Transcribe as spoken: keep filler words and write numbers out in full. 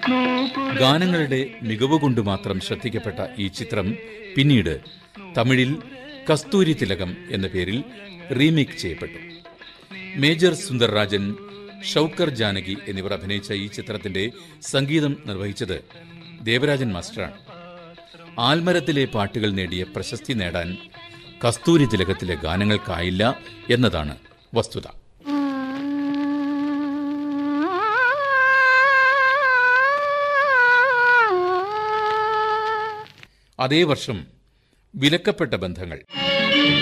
ഗാനങ്ങളുടെ മികവ് കൊണ്ട് മാത്രം ശ്രദ്ധിക്കപ്പെട്ട ഈ ചിത്രം പിന്നീട് തമിഴിൽ കസ്തൂരി തിലകം എന്ന പേരിൽ റീമേക്ക് ചെയ്യപ്പെട്ടു. മേജർ സുന്ദർരാജൻ, ഷൌക്കർ ജാനകി എന്നിവർ അഭിനയിച്ച ഈ ചിത്രത്തിന്റെ സംഗീതം നിർവഹിച്ചത് ദേവരാജൻ മാസ്റ്ററാണ്. ആൽമരത്തിലെ പാട്ടുകൾ നേടിയ പ്രശസ്തി നേടാൻ കസ്തൂരി തിലകത്തിലെ ഗാനങ്ങൾക്കായില്ല എന്നതാണ് വസ്തുത. അതേ വർഷം വിലക്കപ്പെട്ട ബന്ധങ്ങൾ